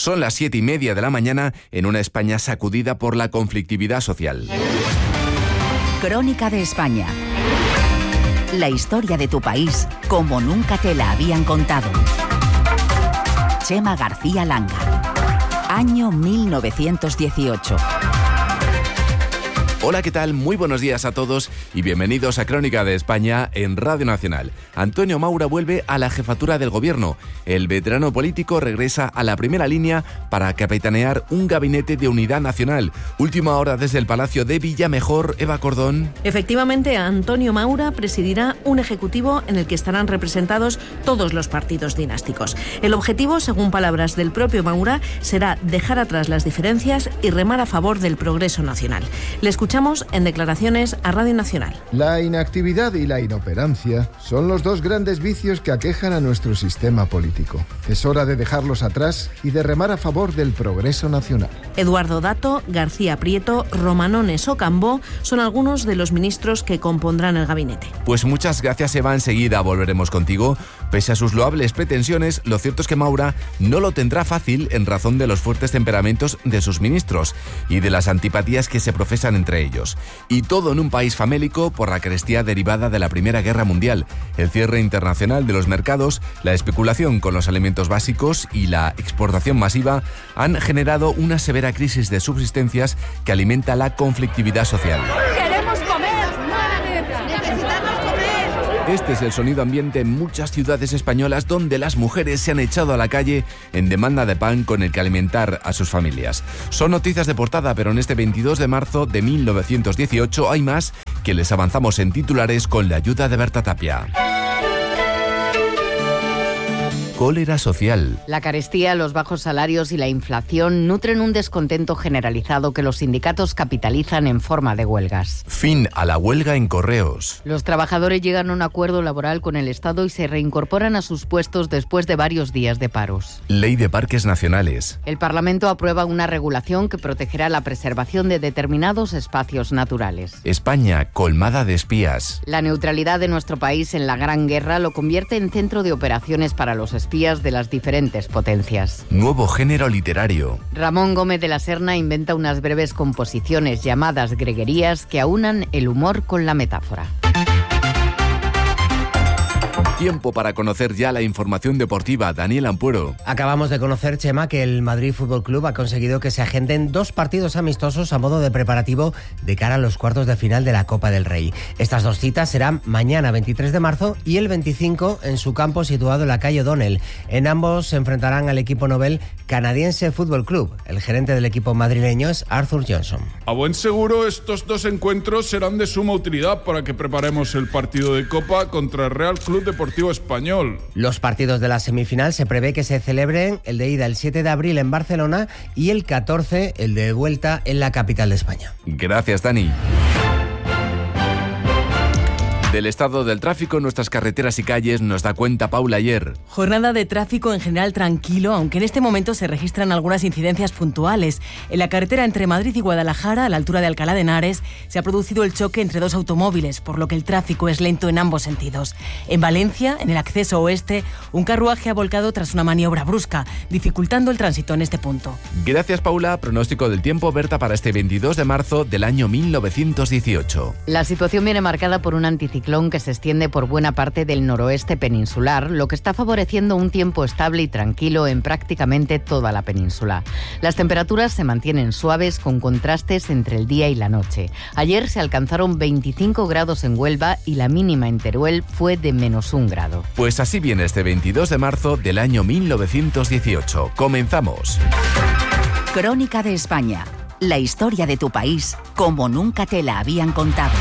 Son las 7:30 de la mañana en una España sacudida por la conflictividad social. Crónica de España. La historia de tu país como nunca te la habían contado. Chema García Langa. Año 1918. Hola, ¿qué tal? Muy buenos días a todos y bienvenidos a Crónica de España en Radio Nacional. Antonio Maura vuelve a la jefatura del gobierno. El veterano político regresa a la primera línea para capitanear un gabinete de unidad nacional. Última hora desde el Palacio de Villamejor. Eva Cordón. Efectivamente, Antonio Maura presidirá un ejecutivo en el que estarán representados todos los partidos dinásticos. El objetivo, según palabras del propio Maura, será dejar atrás las diferencias y remar a favor del progreso nacional. Le escuchamos en declaraciones a Radio Nacional. La inactividad y la inoperancia son los dos grandes vicios que aquejan a nuestro sistema político. Es hora de dejarlos atrás y de remar a favor del progreso nacional. Eduardo Dato, García Prieto, Romanones o Cambó son algunos de los ministros que compondrán el gabinete. Pues muchas gracias, Eva. Enseguida volveremos contigo. Pese a sus loables pretensiones, lo cierto es que Maura no lo tendrá fácil en razón de los fuertes temperamentos de sus ministros y de las antipatías que se profesan entre ellos. Y todo en un país famélico por la carestía derivada de la Primera Guerra Mundial, el cierre internacional de los mercados, la especulación con los alimentos básicos y la exportación masiva han generado una severa crisis de subsistencias que alimenta la conflictividad social. ¡Queremos comer! ¡Necesitamos comer! Este es el sonido ambiente en muchas ciudades españolas donde las mujeres se han echado a la calle en demanda de pan con el que alimentar a sus familias. Son noticias de portada, pero en este 22 de marzo de 1918 hay más que les avanzamos en titulares con la ayuda de Berta Tapia. Cólera social. La carestía, los bajos salarios y la inflación nutren un descontento generalizado que los sindicatos capitalizan en forma de huelgas. Fin a la huelga en correos. Los trabajadores llegan a un acuerdo laboral con el Estado y se reincorporan a sus puestos después de varios días de paros. Ley de parques nacionales. El Parlamento aprueba una regulación que protegerá la preservación de determinados espacios naturales. España, colmada de espías. La neutralidad de nuestro país en la Gran Guerra lo convierte en centro de operaciones para los espías de las diferentes potencias. Nuevo género literario. Ramón Gómez de la Serna inventa unas breves composiciones llamadas greguerías que aunan el humor con la metáfora. Tiempo para conocer ya la información deportiva. Daniel Ampuero. Acabamos de conocer, Chema, que el Madrid Fútbol Club ha conseguido que se agenden 2 partidos amistosos a modo de preparativo de cara a los cuartos de final de la Copa del Rey. Estas 2 citas serán mañana 23 de marzo y el 25 en su campo situado en la calle O'Donnell. En ambos se enfrentarán al equipo novel Canadiense Fútbol Club. El gerente del equipo madrileño es Arthur Johnson. A buen seguro, estos 2 encuentros serán de suma utilidad para que preparemos el partido de Copa contra el Real Club Deportivo Español. Los partidos de la semifinal se prevé que se celebren el de ida el 7 de abril en Barcelona y el 14 el de vuelta en la capital de España. Gracias, Dani. Del estado del tráfico en nuestras carreteras y calles nos da cuenta Paula Ayer. Jornada de tráfico en general tranquilo, aunque en este momento se registran algunas incidencias puntuales. En la carretera entre Madrid y Guadalajara, a la altura de Alcalá de Henares, se ha producido el choque entre 2 automóviles, por lo que el tráfico es lento en ambos sentidos. En Valencia, en el acceso oeste, un carruaje ha volcado tras una maniobra brusca, dificultando el tránsito en este punto. Gracias, Paula. Pronóstico del tiempo, Berta, para este 22 de marzo del año 1918. La situación viene marcada por un anticiclón que se extiende por buena parte del noroeste peninsular, lo que está favoreciendo un tiempo estable y tranquilo en prácticamente toda la península. Las temperaturas se mantienen suaves con contrastes entre el día y la noche. Ayer se alcanzaron 25 grados en Huelva y la mínima en Teruel fue de -1 grado. Pues así viene este 22 de marzo del año 1918. Comenzamos. Crónica de España. La historia de tu país como nunca te la habían contado.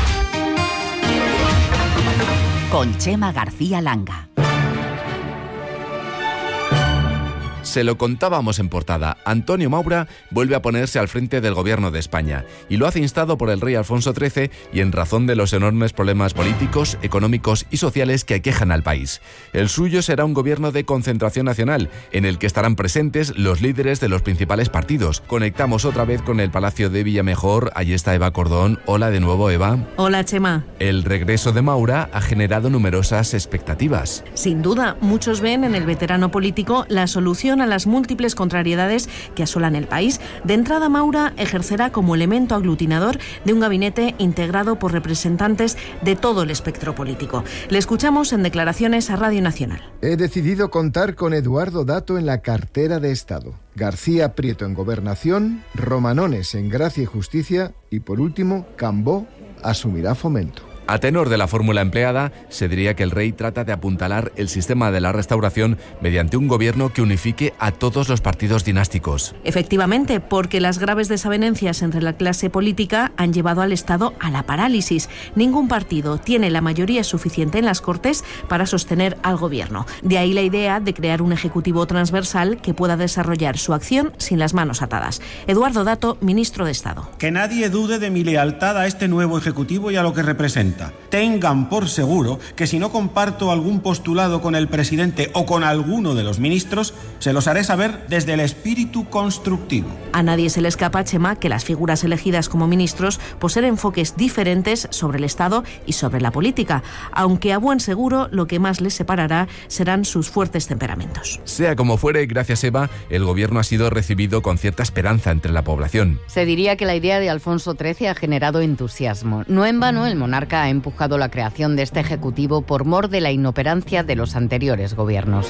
Con Chema García Langa. Se lo contábamos en portada. Antonio Maura vuelve a ponerse al frente del gobierno de España y lo hace instado por el rey Alfonso XIII y en razón de los enormes problemas políticos, económicos y sociales que aquejan al país. El suyo será un gobierno de concentración nacional en el que estarán presentes los líderes de los principales partidos. Conectamos otra vez con el Palacio de Villamejor. Allí está Eva Cordón. Hola de nuevo, Eva. Hola, Chema. El regreso de Maura ha generado numerosas expectativas. Sin duda, muchos ven en el veterano político la solución a las múltiples contrariedades que asolan el país. De entrada, Maura ejercerá como elemento aglutinador de un gabinete integrado por representantes de todo el espectro político. Le escuchamos en declaraciones a Radio Nacional. He decidido contar con Eduardo Dato en la cartera de Estado, García Prieto en Gobernación, Romanones en Gracia y Justicia y, por último, Cambó asumirá Fomento. A tenor de la fórmula empleada, se diría que el rey trata de apuntalar el sistema de la restauración mediante un gobierno que unifique a todos los partidos dinásticos. Efectivamente, porque las graves desavenencias entre la clase política han llevado al Estado a la parálisis. Ningún partido tiene la mayoría suficiente en las Cortes para sostener al gobierno. De ahí la idea de crear un ejecutivo transversal que pueda desarrollar su acción sin las manos atadas. Eduardo Dato, ministro de Estado. Que nadie dude de mi lealtad a este nuevo ejecutivo y a lo que representa. Tengan por seguro que si no comparto algún postulado con el presidente o con alguno de los ministros, se los haré saber desde el espíritu constructivo. A nadie se le escapa, Chema, que las figuras elegidas como ministros poseen enfoques diferentes sobre el Estado y sobre la política, aunque a buen seguro lo que más les separará serán sus fuertes temperamentos. Sea como fuere, gracias Eva, el gobierno ha sido recibido con cierta esperanza entre la población. Se diría que la idea de Alfonso XIII ha generado entusiasmo. No en vano, el monarca ha empujado la creación de este ejecutivo por mor de la inoperancia de los anteriores gobiernos.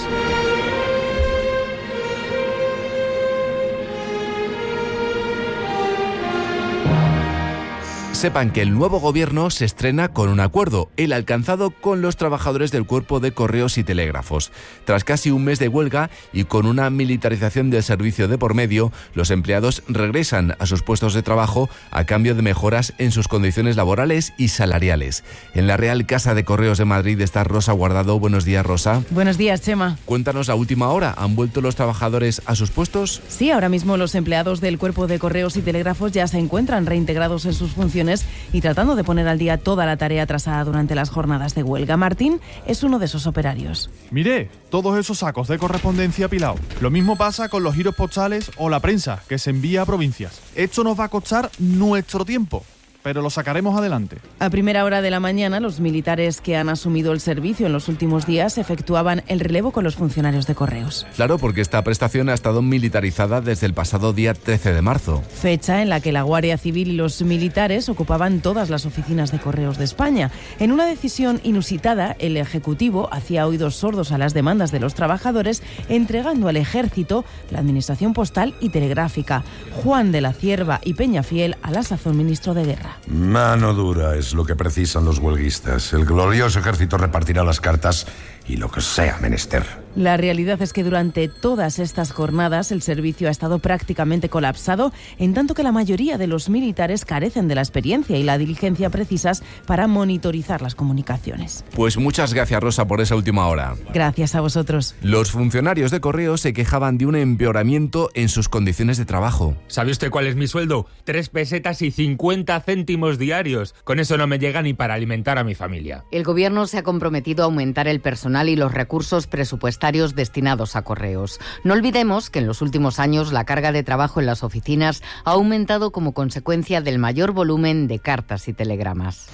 Sepan que el nuevo gobierno se estrena con un acuerdo, el alcanzado con los trabajadores del Cuerpo de Correos y Telégrafos. Tras casi un mes de huelga y con una militarización del servicio de por medio, los empleados regresan a sus puestos de trabajo a cambio de mejoras en sus condiciones laborales y salariales. En la Real Casa de Correos de Madrid está Rosa Guardado. Buenos días, Rosa. Buenos días, Chema. Cuéntanos a última hora, ¿han vuelto los trabajadores a sus puestos? Sí, ahora mismo los empleados del Cuerpo de Correos y Telégrafos ya se encuentran reintegrados en sus funciones y tratando de poner al día toda la tarea atrasada durante las jornadas de huelga. Martín es uno de esos operarios. Mire, todos esos sacos de correspondencia apilados. Lo mismo pasa con los giros postales o la prensa que se envía a provincias. Esto nos va a costar nuestro tiempo, pero lo sacaremos adelante. A primera hora de la mañana, los militares que han asumido el servicio en los últimos días efectuaban el relevo con los funcionarios de Correos. Claro, porque esta prestación ha estado militarizada desde el pasado día 13 de marzo. Fecha en la que la Guardia Civil y los militares ocupaban todas las oficinas de Correos de España. En una decisión inusitada, el Ejecutivo hacía oídos sordos a las demandas de los trabajadores, entregando al Ejército la Administración Postal y Telegráfica. Juan de la Cierva y Peñafiel, a la sazón ministro de Guerra. Mano dura es lo que precisan los huelguistas. El glorioso ejército repartirá las cartas y lo que sea menester. La realidad es que durante todas estas jornadas el servicio ha estado prácticamente colapsado, en tanto que la mayoría de los militares carecen de la experiencia y la diligencia precisas para monitorizar las comunicaciones. Pues muchas gracias, Rosa, por esa última hora. Gracias a vosotros. Los funcionarios de Correos se quejaban de un empeoramiento en sus condiciones de trabajo. ¿Sabe usted cuál es mi sueldo? 3 pesetas y 50 céntimos diarios. Con eso no me llega ni para alimentar a mi familia. El gobierno se ha comprometido a aumentar el personal y los recursos presupuestarios destinados a Correos. No olvidemos que en los últimos años la carga de trabajo en las oficinas ha aumentado como consecuencia del mayor volumen de cartas y telegramas.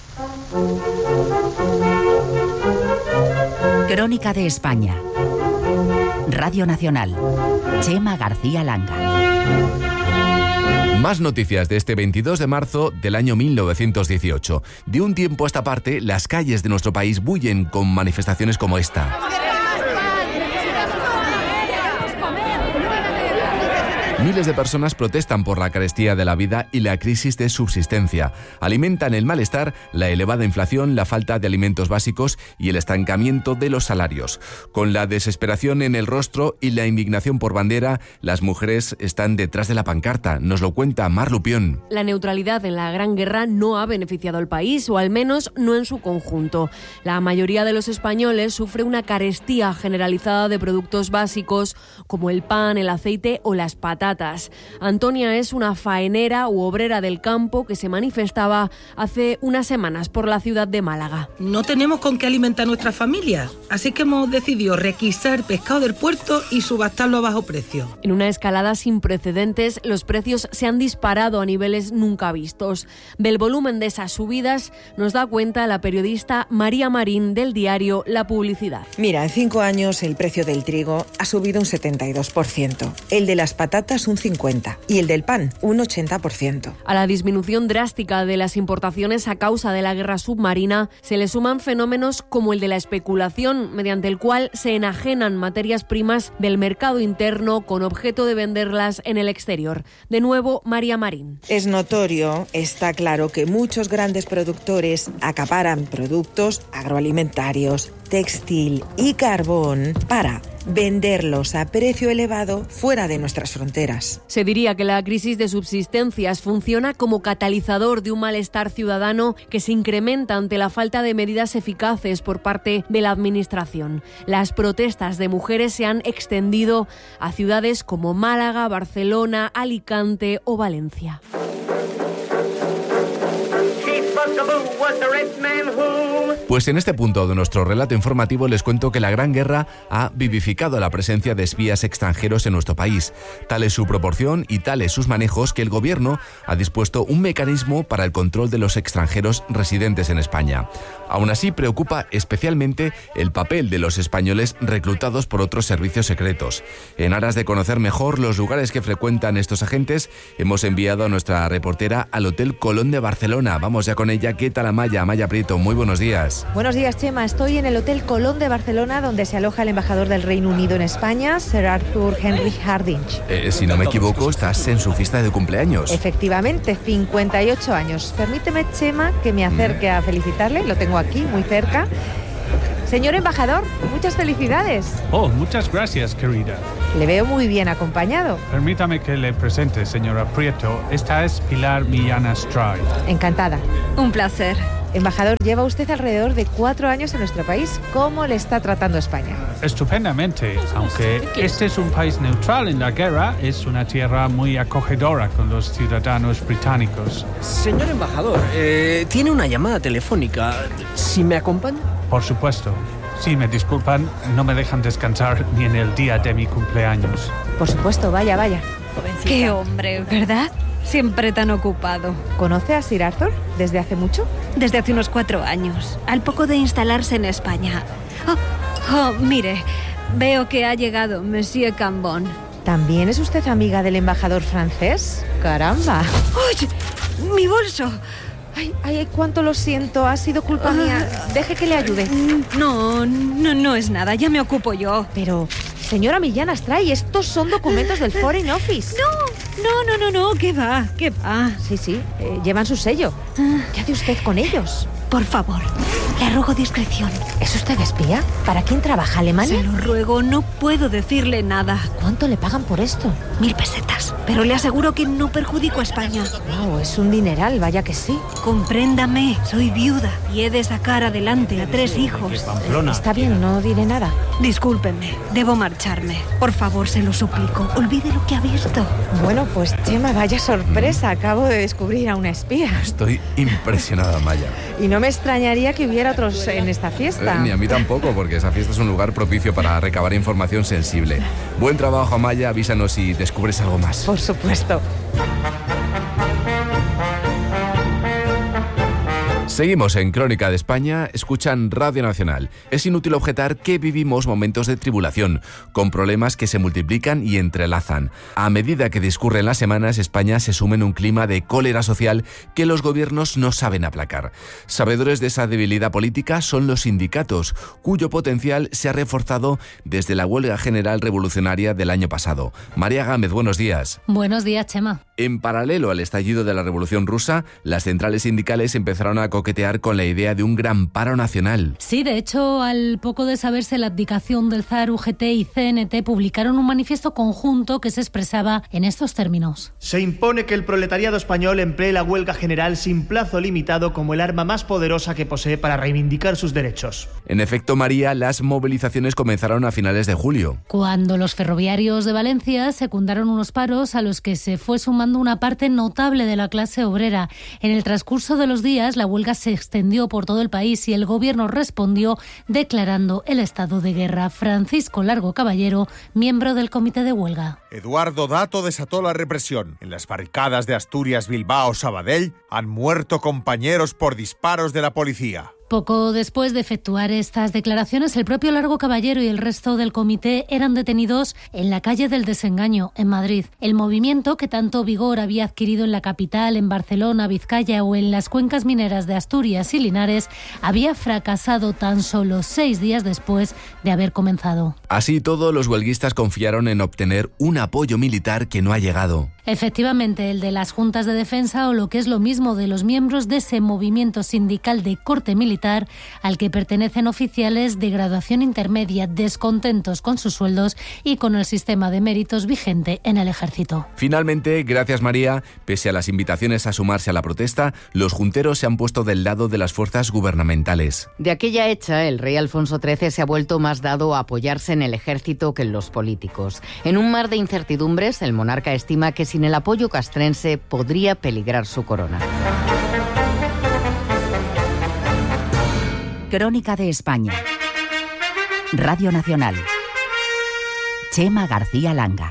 Crónica de España. Radio Nacional. Chema García Langa. Más noticias de este 22 de marzo del año 1918. De un tiempo a esta parte, las calles de nuestro país bullen con manifestaciones como esta. Miles de personas protestan por la carestía de la vida y la crisis de subsistencia. Alimentan el malestar, la elevada inflación, la falta de alimentos básicos y el estancamiento de los salarios. Con la desesperación en el rostro y la indignación por bandera, las mujeres están detrás de la pancarta. Nos lo cuenta Mar Lupión. La neutralidad en la Gran Guerra no ha beneficiado al país, o al menos no en su conjunto. La mayoría de los españoles sufre una carestía generalizada de productos básicos como el pan, el aceite o las patatas. patatas. Antonia es una faenera u obrera del campo que se manifestaba hace unas semanas por la ciudad de Málaga. No tenemos con qué alimentar a nuestra familia, así que hemos decidido requisar pescado del puerto y subastarlo a bajo precio. En una escalada sin precedentes, los precios se han disparado a niveles nunca vistos. Del volumen de esas subidas nos da cuenta la periodista María Marín del diario La Publicidad. Mira, en 5 años el precio del trigo ha subido un 72%, el de las patatas un 50% y el del pan un 80%. A la disminución drástica de las importaciones a causa de la guerra submarina se le suman fenómenos como el de la especulación, mediante el cual se enajenan materias primas del mercado interno con objeto de venderlas en el exterior. De nuevo, María Marín. Es notorio, está claro que muchos grandes productores acaparan productos agroalimentarios, textil y carbón para venderlos a precio elevado fuera de nuestras fronteras. Se diría que la crisis de subsistencias funciona como catalizador de un malestar ciudadano que se incrementa ante la falta de medidas eficaces por parte de la Administración. Las protestas de mujeres se han extendido a ciudades como Málaga, Barcelona, Alicante o Valencia. Pues en este punto de nuestro relato informativo les cuento que la Gran Guerra ha vivificado la presencia de espías extranjeros en nuestro país. Tal es su proporción y tales sus manejos que el gobierno ha dispuesto un mecanismo para el control de los extranjeros residentes en España. Aún así, preocupa especialmente el papel de los españoles reclutados por otros servicios secretos. En aras de conocer mejor los lugares que frecuentan estos agentes, hemos enviado a nuestra reportera al Hotel Colón de Barcelona. Vamos ya con ella. ¿Qué tal, Amaya? Amaya Prieto, muy buenos días. Buenos días, Chema. Estoy en el Hotel Colón de Barcelona, donde se aloja el embajador del Reino Unido en España, Sir Arthur Henry Hardinge. Si no me equivoco, estás en su fiesta de cumpleaños. Efectivamente, 58 años. Permíteme, Chema, que me acerque a felicitarle. Lo tengo aquí, muy cerca. Señor embajador, muchas felicidades. Oh, muchas gracias, querida. Le veo muy bien acompañado. Permítame que le presente, señora Prieto. Esta es Pilar Millán Astray. Encantada. Un placer. Embajador, lleva usted alrededor de 4 años en nuestro país. ¿Cómo le está tratando España? Estupendamente. Aunque este es un país neutral en la guerra, es una tierra muy acogedora con los ciudadanos británicos. Señor embajador, tiene una llamada telefónica. ¿Si me acompaña? Por supuesto. Si me disculpan, no me dejan descansar ni en el día de mi cumpleaños. Por supuesto, vaya, vaya. Jovencita. Qué hombre, ¿verdad? Siempre tan ocupado. ¿Conoce a Sir Arthur desde hace mucho? Desde hace unos 4 años, al poco de instalarse en España. Mire, veo que ha llegado Monsieur Cambon. ¿También es usted amiga del embajador francés? ¡Caramba! ¡Oye! ¡Mi bolso! Ay, cuánto lo siento, ha sido culpa mía. Deje que le ayude. No es nada, ya me ocupo yo. Pero, señora Millán Astray, estos son documentos del Foreign Office. No, ¿qué va? Sí, llevan su sello. ¿Qué hace usted con ellos? Por favor, le ruego discreción. ¿Es usted espía? ¿Para quién trabaja, Alemania? Se lo ruego, no puedo decirle nada. ¿Cuánto le pagan por esto? 1000 pesetas. Pero le aseguro que no perjudico a España. Wow, es un dineral, vaya que sí. Compréndame, soy viuda y he de sacar adelante a 3 hijos. Está bien, no diré nada. Discúlpenme, debo marcharme. Por favor, se lo suplico, olvide lo que ha visto. Bueno, pues Chema, vaya sorpresa. Acabo de descubrir a una espía. Estoy impresionada, Maya. Y no me extrañaría que hubiera otros en esta fiesta. Ni a mí tampoco, porque esa fiesta es un lugar propicio para recabar información sensible. Buen trabajo, Amaya. Avísanos si descubres algo más. Por supuesto. Seguimos en Crónica de España, escuchan Radio Nacional. Es inútil objetar que vivimos momentos de tribulación, con problemas que se multiplican y entrelazan. A medida que discurren las semanas, España se sume en un clima de cólera social que los gobiernos no saben aplacar. Sabedores de esa debilidad política son los sindicatos, cuyo potencial se ha reforzado desde la huelga general revolucionaria del año pasado. María Gámez, buenos días. Buenos días, Chema. En paralelo al estallido de la Revolución Rusa, las centrales sindicales empezaron a coquetear con la idea de un gran paro nacional. Sí, de hecho, al poco de saberse la abdicación del zar, UGT y CNT publicaron un manifiesto conjunto que se expresaba en estos términos. Se impone que el proletariado español emplee la huelga general sin plazo limitado como el arma más poderosa que posee para reivindicar sus derechos. En efecto, María, las movilizaciones comenzaron a finales de julio. Cuando los ferroviarios de Valencia secundaron unos paros a los que se fue sumando una parte notable de la clase obrera. En el transcurso de los días, la huelga se extendió por todo el país y el gobierno respondió declarando el estado de guerra. Francisco Largo Caballero, miembro del comité de huelga. Eduardo Dato desató la represión. En las barricadas de Asturias, Bilbao, Sabadell han muerto compañeros por disparos de la policía. Poco después de efectuar estas declaraciones, el propio Largo Caballero y el resto del comité eran detenidos en la calle del Desengaño, en Madrid. El movimiento, que tanto vigor había adquirido en la capital, en Barcelona, Vizcaya o en las cuencas mineras de Asturias y Linares, había fracasado tan solo 6 días después de haber comenzado. Así todo, los huelguistas confiaron en obtener un apoyo militar que no ha llegado. Efectivamente, el de las juntas de defensa o lo que es lo mismo de los miembros de ese movimiento sindical de corte militar al que pertenecen oficiales de graduación intermedia descontentos con sus sueldos y con el sistema de méritos vigente en el ejército. Finalmente, gracias María, pese a las invitaciones a sumarse a la protesta, los junteros se han puesto del lado de las fuerzas gubernamentales. De aquella hecha, el rey Alfonso XIII se ha vuelto más dado a apoyarse en el ejército que en los políticos. En un mar de incertidumbres, el monarca estima que sin el apoyo castrense podría peligrar su corona. Crónica de España. Radio Nacional. Chema García Langa.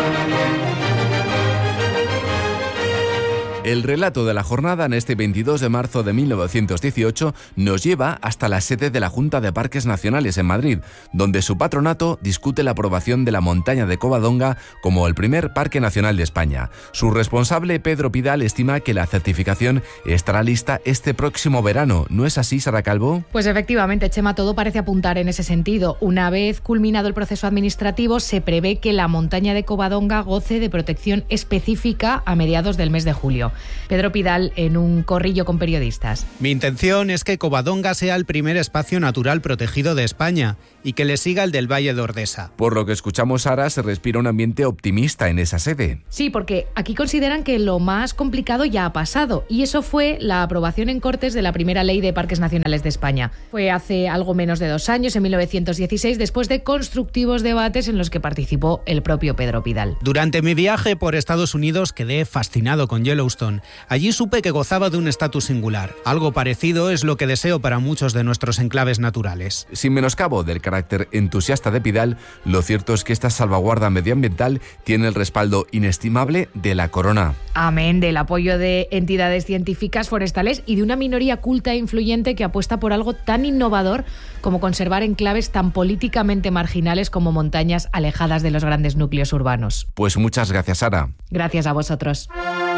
El relato de la jornada en este 22 de marzo de 1918 nos lleva hasta la sede de la Junta de Parques Nacionales en Madrid, donde su patronato discute la aprobación de la montaña de Covadonga como el primer parque nacional de España. Su responsable, Pedro Pidal, estima que la certificación estará lista este próximo verano. ¿No es así, Sara Calvo? Pues efectivamente, Chema, todo parece apuntar en ese sentido. Una vez culminado el proceso administrativo, se prevé que la montaña de Covadonga goce de protección específica a mediados del mes de julio. Pedro Pidal en un corrillo con periodistas. Mi intención es que Covadonga sea el primer espacio natural protegido de España y que le siga el del Valle de Ordesa. Por lo que escuchamos, Sara, se respira un ambiente optimista en esa sede. Sí, porque aquí consideran que lo más complicado ya ha pasado y eso fue la aprobación en Cortes de la primera ley de parques nacionales de España. Fue hace algo menos de 2 años, en 1916, después de constructivos debates en los que participó el propio Pedro Pidal. Durante mi viaje por Estados Unidos quedé fascinado con Yellowstone. Allí supe que gozaba de un estatus singular. Algo parecido es lo que deseo para muchos de nuestros enclaves naturales. Sin menoscabo del carácter entusiasta de Pidal, lo cierto es que esta salvaguarda medioambiental tiene el respaldo inestimable de la corona. Amén, del apoyo de entidades científicas forestales y de una minoría culta e influyente que apuesta por algo tan innovador como conservar enclaves tan políticamente marginales como montañas alejadas de los grandes núcleos urbanos. Pues muchas gracias, Sara. Gracias a vosotros.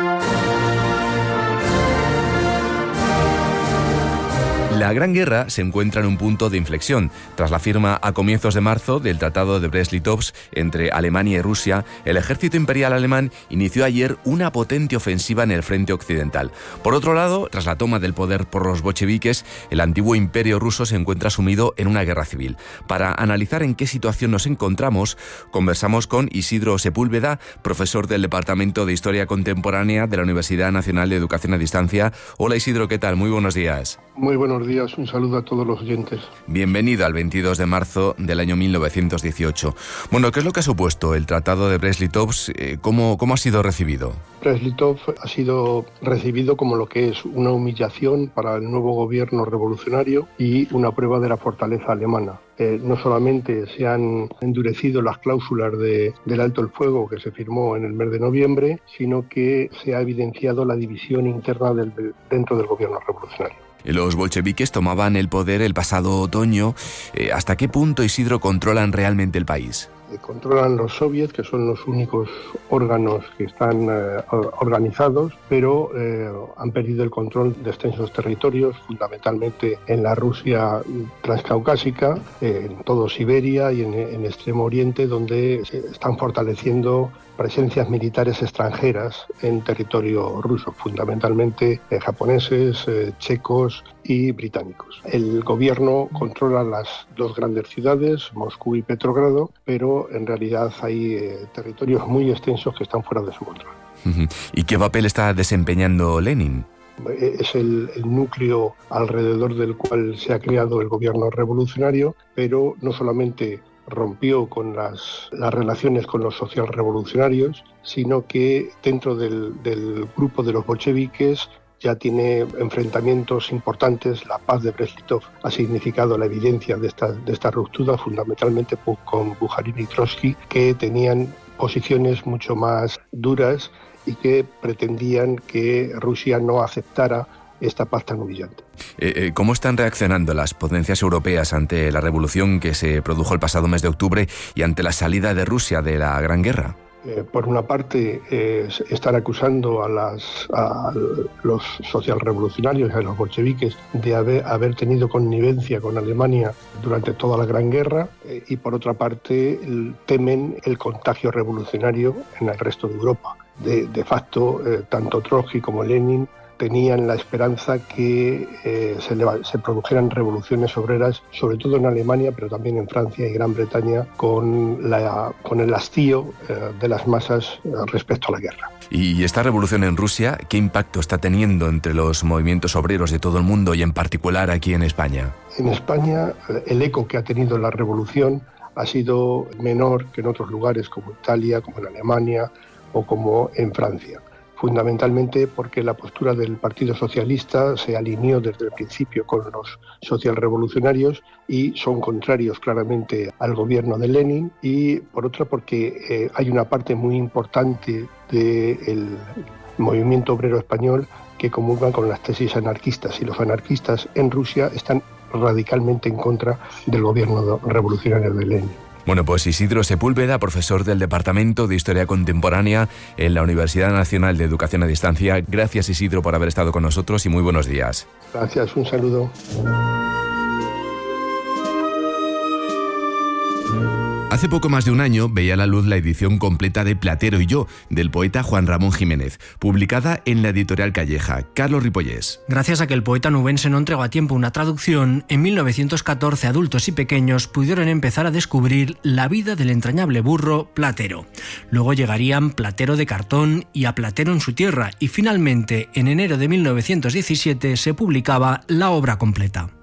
La Gran Guerra se encuentra en un punto de inflexión. Tras la firma a comienzos de marzo del Tratado de Brest-Litovsk entre Alemania y Rusia, el ejército imperial alemán inició ayer una potente ofensiva en el frente occidental. Por otro lado, tras la toma del poder por los bolcheviques, el antiguo imperio ruso se encuentra sumido en una guerra civil. Para analizar en qué situación nos encontramos, conversamos con Isidro Sepúlveda, profesor del Departamento de Historia Contemporánea de la Universidad Nacional de Educación a Distancia. Hola Isidro, ¿qué tal? Muy buenos días. Muy buenos días, un saludo a todos los oyentes. Bienvenido al 22 de marzo del año 1918. Bueno, ¿qué es lo que ha supuesto el Tratado de Brest-Litovsk? ¿Cómo ha sido recibido? Brest-Litovsk ha sido recibido como lo que es una humillación para el nuevo gobierno revolucionario y una prueba de la fortaleza alemana. No solamente se han endurecido las cláusulas del alto el fuego que se firmó en el mes de noviembre, sino que se ha evidenciado la división interna dentro del gobierno revolucionario. Los bolcheviques tomaban el poder el pasado otoño. ¿Hasta qué punto, Isidro, controlan realmente el país? Controlan los soviets, que son los únicos órganos que están organizados, pero han perdido el control de extensos territorios, fundamentalmente en la Rusia transcaucásica, en todo Siberia y en Extremo Oriente, donde se están fortaleciendo presencias militares extranjeras en territorio ruso, fundamentalmente japoneses, checos y británicos. El gobierno controla las dos grandes ciudades, Moscú y Petrogrado, pero en realidad hay territorios muy extensos que están fuera de su control. ¿Y qué papel está desempeñando Lenin? Es el núcleo alrededor del cual se ha creado el gobierno revolucionario, pero no solamente rompió con las relaciones con los socialrevolucionarios, sino que dentro del grupo de los bolcheviques ya tiene enfrentamientos importantes. La paz de Brest-Litov ha significado la evidencia de esta ruptura, fundamentalmente con Bukharin y Trotsky, que tenían posiciones mucho más duras y que pretendían que Rusia no aceptara esta paz tan humillante. ¿Cómo están reaccionando las potencias europeas ante la revolución que se produjo el pasado mes de octubre y ante la salida de Rusia de la Gran Guerra? Por una parte, están acusando a los socialrevolucionarios y a los bolcheviques de haber tenido connivencia con Alemania durante toda la Gran Guerra, y por otra parte temen el contagio revolucionario en el resto de Europa. De facto, tanto Trotsky como Lenin tenían la esperanza que se produjeran revoluciones obreras, sobre todo en Alemania, pero también en Francia y Gran Bretaña, con el hastío de las masas respecto a la guerra. ¿Y esta revolución en Rusia, qué impacto está teniendo entre los movimientos obreros de todo el mundo y en particular aquí en España? En España, el eco que ha tenido la revolución ha sido menor que en otros lugares como Italia, como en Alemania o como en Francia. Fundamentalmente porque la postura del Partido Socialista se alineó desde el principio con los socialrevolucionarios y son contrarios claramente al gobierno de Lenin, y por otra porque hay una parte muy importante del movimiento obrero español que comulgan con las tesis anarquistas, y los anarquistas en Rusia están radicalmente en contra del gobierno revolucionario de Lenin. Bueno, pues Isidro Sepúlveda, profesor del Departamento de Historia Contemporánea en la Universidad Nacional de Educación a Distancia. Gracias, Isidro, por haber estado con nosotros y muy buenos días. Gracias, un saludo. Hace poco más de un año veía a la luz la edición completa de Platero y yo, del poeta Juan Ramón Jiménez, publicada en la editorial Calleja. Carlos Ripollés. Gracias a que el poeta nubense no entregó a tiempo una traducción, en 1914 adultos y pequeños pudieron empezar a descubrir la vida del entrañable burro Platero. Luego llegarían Platero de cartón y A Platero en su tierra, y finalmente, en enero de 1917, se publicaba la obra completa.